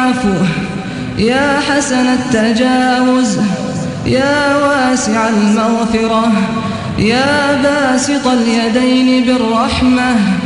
العفو يا حسن التجاوز يا واسع المغفرة يا باسط اليدين بالرحمة